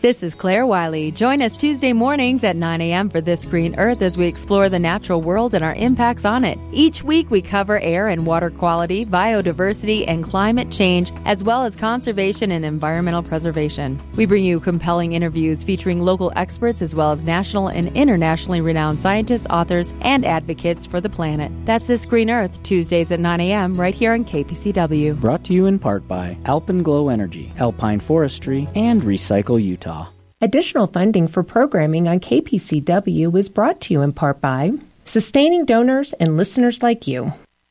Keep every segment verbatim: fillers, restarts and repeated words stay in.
This is Claire Wiley. Join us Tuesday mornings at nine a.m. for This Green Earth as we explore the natural world and our impacts on it. Each week we cover air and water quality, biodiversity, and climate change, as well as conservation and environmental preservation. We bring you compelling interviews featuring local experts as well as national and internationally renowned scientists, authors, and advocates for the planet. That's This Green Earth, Tuesdays at nine a.m. right here on K P C W. Brought to you in part by Alpenglow Energy, Alpine Forestry, and Recycle Utah. Additional funding for programming on K P C W is brought to you in part by sustaining donors and listeners like you.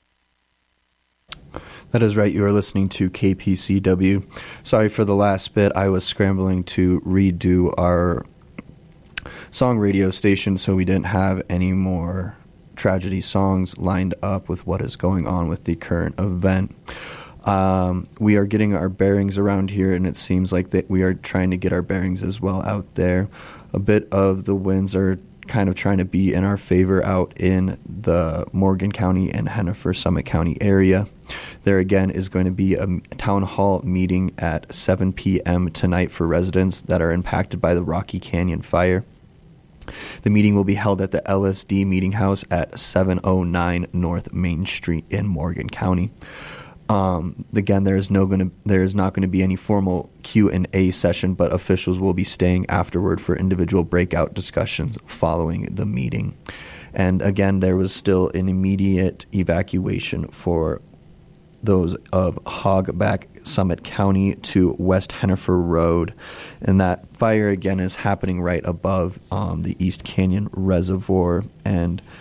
That is right. You are listening to K P C W. Sorry for the last bit. I was scrambling to redo our song radio station, so we didn't have any more tragedy songs lined up with what is going on with the current event. Um, we are getting our bearings around here, and it seems like that we are trying to get our bearings as well out there. A bit of the winds are kind of trying to be in our favor out in the Morgan County and Hennifer Summit County area. There again is going to be a town hall meeting at seven p.m. tonight for residents that are impacted by the Rocky Canyon fire. The meeting will be held at the L S D Meeting House at seven oh nine North Main Street in Morgan County. Um, again, there is no going to there is not going to be any formal Q and A session, but officials will be staying afterward for individual breakout discussions following the meeting. And again, there was still an immediate evacuation for those of Hogback Summit County to West Hennifer Road, and that fire again is happening right above um, the East Canyon Reservoir, and